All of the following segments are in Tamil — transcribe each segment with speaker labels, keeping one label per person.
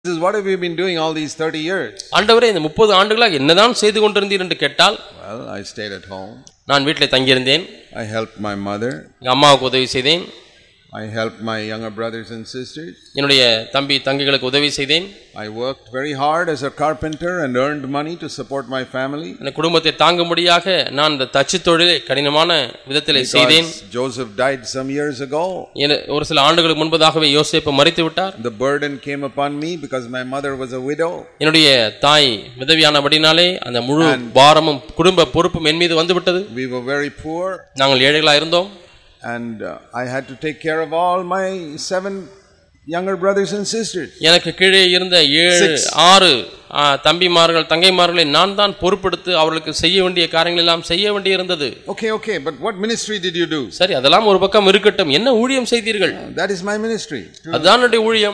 Speaker 1: This is what have you been doing all these 30 years?
Speaker 2: ஆண்டவரே இந்த 30 ஆண்டுகளாக என்னதான் செய்து கொண்டிருந்தீர் என்று கேட்டால்,
Speaker 1: Well, I stayed at home.
Speaker 2: நான் வீட்டிலே தங்கி இருந்தேன்.
Speaker 1: I helped my mother.
Speaker 2: எங்க அம்மாவுக்கு உதவி செய்தேன்.
Speaker 1: I helped my younger brothers and sisters.
Speaker 2: என்னுடைய தம்பி தங்கைகளுக்கு உதவி செய்தேன்.
Speaker 1: I worked very hard as a carpenter and earned money to support my family.
Speaker 2: என் குடும்பத்தை தாங்கும்படியாக நான் இந்த தச்சு தொழிலை கடினமான விதத்திலே செய்தேன்.
Speaker 1: Joseph died some years ago.
Speaker 2: ஒரு சில ஆண்டுகளுக்கு முன்பதாகவே யோசேப்பு மரித்து விட்டார்.
Speaker 1: The burden came upon me because my mother was a widow.
Speaker 2: என்னுடைய தாய் விதவியானபடினாலே அந்த முழு பாரமும் குடும்ப பொறுப்பும் என் மீது வந்து விட்டது.
Speaker 1: We were very poor.
Speaker 2: நாங்கள் ஏழைகளாக இருந்தோம்.
Speaker 1: And I had to take care of all my 7 younger brothers and sisters.
Speaker 2: எனக்கு கீழே இருந்த 6 தம்பிமார்கள் தங்கைமார்களை நான் தான் பொறுப்பெடுத்து அவர்களுக்கு செய்ய வேண்டிய காரியங்கள் எல்லாம் செய்ய வேண்டி இருந்தது.
Speaker 1: Okay, but what ministry did you do?
Speaker 2: சரி, அதெல்லாம் ஒரு பக்கம் இருக்கட்டும். என்ன ஊழியம் செய்தீர்கள்?
Speaker 1: That is my ministry.
Speaker 2: அதான் என்னுடைய ஊழியம்.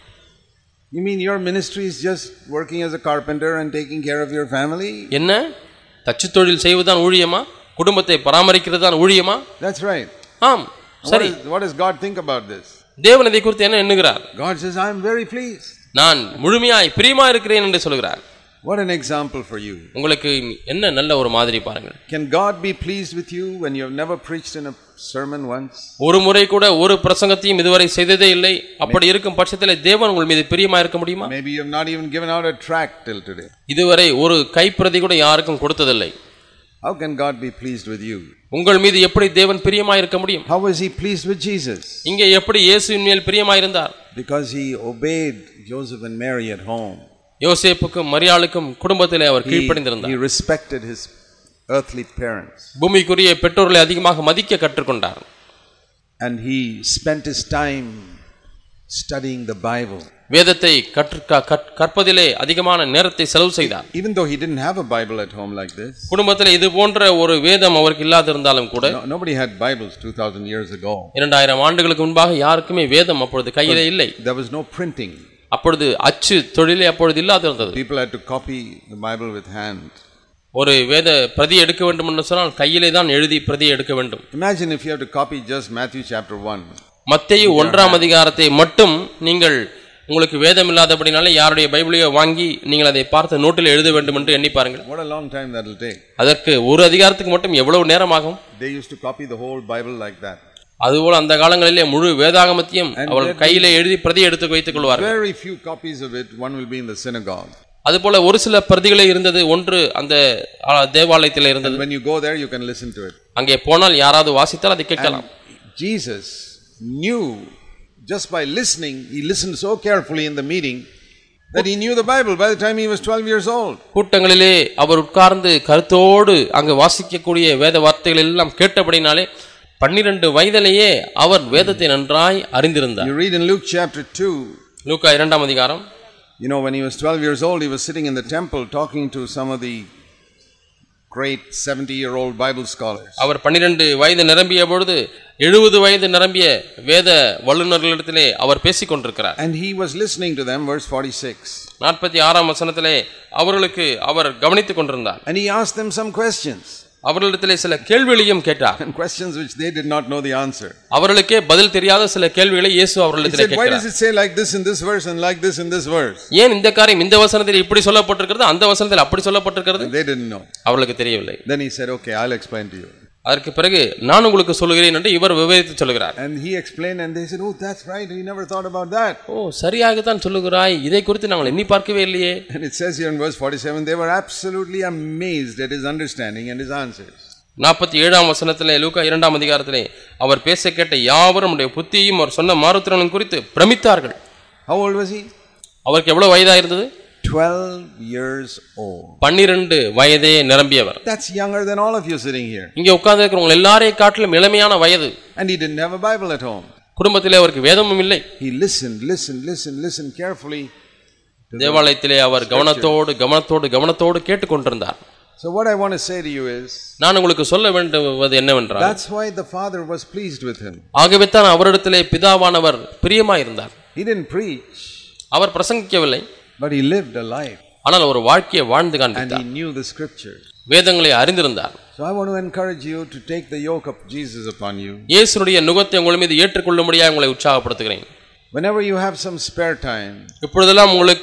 Speaker 1: You mean your ministry is just working as a carpenter and taking care of your family?
Speaker 2: என்ன தச்சு தொழில் செய்வதுதான் ஊழியமா? குடும்பத்தை பராமரிக்கிறது தான் ஊழியமா?
Speaker 1: That's right.
Speaker 2: ஆம், சரி.
Speaker 1: What does God think about this?
Speaker 2: தேவன் இதை குறித்து என்ன எண்ணுகிறார்?
Speaker 1: God says, I am very pleased.
Speaker 2: நான் முழுமையாய் பிரியமா இருக்கிறேன் என்று சொல்கிறார்.
Speaker 1: What an example for you.
Speaker 2: உங்களுக்கு என்ன நல்ல ஒரு மாதிரி பாருங்கள்.
Speaker 1: Can God be pleased with you when you have never preached in a sermon once?
Speaker 2: ஒரு முறை கூட ஒரு பிரசங்கத்தையும் இதுவரை செய்ததே இல்லை. அப்படி இருக்கும் பட்சத்தில் தேவன் உங்கள் மீது பிரியமா இருக்க முடியுமா?
Speaker 1: Maybe you have not even given out a tract till today.
Speaker 2: இதுவரை ஒரு கைப்பிரதி கூட யாருக்கும் கொடுத்ததில்லை.
Speaker 1: How can God be pleased with you?
Speaker 2: உங்கள் மீது எப்படி தேவன் பிரியமா இருக்க முடியும்?
Speaker 1: How was he pleased with Jesus?
Speaker 2: இங்கே எப்படி இயேசுவின் மேல் பிரியமா இருந்தார்?
Speaker 1: Because he obeyed Joseph and Mary at home.
Speaker 2: யோசேப்புக்கும் மரியாளுக்கும் குடும்பத்திலே அவர் கீழ்ப்படிந்திருந்தார்.
Speaker 1: He respected his earthly parents.
Speaker 2: பூமிக்குரிய பெற்றோர்களை அதிகமாக மதிக்க கற்றுக்கொண்டார்.
Speaker 1: And he spent his time studying the Bible.
Speaker 2: வேதத்தை கற்பதிலே அதிகமான நேரத்தை செலவு செய்தார்.
Speaker 1: Even though he didn't have a Bible at home like this.
Speaker 2: குடும்பத்திலே இது போன்ற ஒரு வேதம் அவருக்கு இல்லாதிருந்தாலும் கூட,
Speaker 1: nobody had Bibles 2000 years ago.
Speaker 2: 2000 ஆண்டுகளுக்கு முன்பாக யாருக்குமே வேதம் அப்பொழுது கையிலே இல்லை.
Speaker 1: There was no printing.
Speaker 2: அப்பொழுது அச்சு தொழிலே அப்பொழுது இல்லாதிருந்தது.
Speaker 1: People had to copy the Bible with hand.
Speaker 2: ஒரு வேத பிரதி எடுக்க வேண்டும் என்று சொன்னால் கையிலே தான் எழுதி பிரதி எடுக்க வேண்டும்.
Speaker 1: Imagine if you have to copy just Matthew chapter 1.
Speaker 2: மத்தேயு 1ஆம் அதிகாரத்தை மட்டும் நீங்கள் உங்களுக்கு வேதம் இல்லாதபடினாலே யாருடைய பைபிளையோ வாங்கி நீங்கள் அதை பார்த்து நோட்டில் எழுத வேண்டும் என்று எண்ணி பாருங்கள்.
Speaker 1: What a long time that will take.
Speaker 2: அதற்கு ஒரு அதிகாரத்துக்கு மட்டும் எவ்வளவு நேரம் ஆகும்?
Speaker 1: They used to copy the whole Bible like that.
Speaker 2: அதுபோல அந்த காலங்களிலே முழு வேதாகமத்தையும் அவர்கள் கையிலே எழுதி பிரதி எடுத்து வைத்துக் கொள்வார்கள்.
Speaker 1: Very few copies of it. One will be in the synagogue.
Speaker 2: அதுபோல ஒரு சில பிரதிகளே இருந்தது. ஒன்று அந்த தேவாலயத்தில் இருந்தது.
Speaker 1: When you go there you can listen to it.
Speaker 2: அங்கே போனால் யாராவது வாசித்தால் அதை கேட்கலாம்.
Speaker 1: Jesus knew just by listening, he listened so carefully in the meeting that he knew the Bible by the time he was 12 years old.
Speaker 2: கூட்டங்களிலே அவர் உட்கார்ந்து கருத்தோடு அங்கு வாசிக்கக்கூடிய வேத வார்த்தைகள் எல்லாம் கேட்டபடினாலே 12 வயதிலேயே அவர் வேதத்தை நன்றாய் அறிந்திருந்தார்.
Speaker 1: You read in Luke chapter 2.
Speaker 2: லூக்கா 2ஆம் அதிகாரம்.
Speaker 1: You know, when he was 12 years old, he was sitting in the temple talking to some of the great 70-year-old Bible scholars.
Speaker 2: அவர் 12 வயது நிரம்பிய பொழுது 70 வயது நிரம்பிய வேத வல்லுநர்களிடத்திலே அவர் பேசிக் கொண்டிருக்கிறார்.
Speaker 1: And he was listening to them, verse 46.
Speaker 2: 46ஆம் வசனத்திலே அவர்களுக்கு அவர் கவனித்துக் கொண்டிருந்தார்.
Speaker 1: And he asked them some questions.
Speaker 2: அவர்களிடத்திலே சில கேள்விகளையும் கேட்டார்.
Speaker 1: And questions which they did not know the answer.
Speaker 2: அவர்களுக்கே பதில் தெரியாத சில கேள்விகளை இயேசு அவர்களிடத்திலே கேட்டார்.
Speaker 1: Why does it say like this in this verse and like this in this verse?
Speaker 2: ஏன் இந்த காரியம் இந்த வசனத்தில் இப்படி சொல்லப்பட்டிருக்கிறது, அந்த வசனத்தில் அப்படி சொல்லப்பட்டிருக்கிறது?
Speaker 1: They didn't know.
Speaker 2: அவர்களுக்கு தெரியவில்லை.
Speaker 1: Then he said, okay, I'll explain to you.
Speaker 2: அதற்கு பிறகு நான் உங்களுக்கு சொல்கிறேன் என்று இவர் விவரித்து சொல்கிறார்.
Speaker 1: And he explained and they said, oh, that's right, we never thought about that.
Speaker 2: ஓ, சரியாக தான் சொல்லுகிறாய், இதை குறித்து நாங்கள் எண்ணி பார்க்கவே இல்லையே.
Speaker 1: And it says here in verse 47, they were absolutely amazed at his understanding and his answers.
Speaker 2: 47ஆம் வசனத்திலே லூக்கா 2ஆம் அதிகாரத்திலே அவர் பேச கேட்ட யாவரும் உடைய புத்தியையும் அவர் சொன்ன மாறுத்திறனும் குறித்து பிரமித்தார்கள்.
Speaker 1: How old was he?
Speaker 2: அவருக்கு எவ்வளவு வயதா இருந்தது?
Speaker 1: 12 years old.
Speaker 2: 12 வயதே நிரம்பியவர்.
Speaker 1: That's younger than all of you sitting here.
Speaker 2: இங்கே உட்கார்ந்து இருக்கிறவங்க எல்லாரையும் காட்டிலும் இளமையான வயது.
Speaker 1: And he didn't have a Bible at home.
Speaker 2: குடும்பத்திலே அவருக்கு வேதமும் இல்லை.
Speaker 1: He listened carefully.
Speaker 2: தேவாலயத்திலே அவர் கவனத்தோடு கேட்டுக்கொண்டிருந்தார்.
Speaker 1: So what I want to say to you is,
Speaker 2: நான் உங்களுக்கு சொல்ல வேண்டுவது என்னவென்றால்,
Speaker 1: that's why the Father was pleased with him.
Speaker 2: ஆகவே தான் அவரிடத்திலே பிதாவானவர் பிரியமாய் இருந்தார்.
Speaker 1: He didn't preach.
Speaker 2: Our பிரசங்கிக்கவில்லை.
Speaker 1: But he lived a life.
Speaker 2: ஆனால் ஒரு வாழ்க்கையை வாழ்ந்து காண்பித்தார்.
Speaker 1: And he knew the scriptures.
Speaker 2: வேதங்களை அறிந்திருந்தார்.
Speaker 1: So I want to encourage you to take the yoke of Jesus upon you.
Speaker 2: இயேசுவுடைய நுகத்தை உங்கள் மீது ஏற்றுக்கொள்ளும்படியாக உங்களை உற்சாகப்படுத்துகிறேன்.
Speaker 1: Whenever you have some spare time,
Speaker 2: இப்பொழுதெல்லாம் உங்களுக்கு